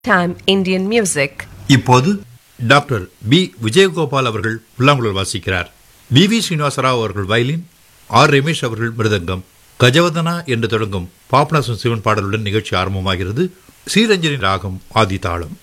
time Indian music. இப்போது doctor B Vijayagopal அவர்கள் புல்லாங்குழல் வாசிக்கிறார். வி ஸ்ரீனிவாசராவ் அவர்கள் வயலின், ஆர் ரமேஷ் அவர்கள் மிருதங்கம். கஜவதனா என்று தொடங்கும் பாபநாசம் சிவன் பாடலுடன் நிகழ்ச்சி ஆரம்பமாகிறது. ஸ்ரீரஞ்சனி ராகம் ஆதி தாளம்.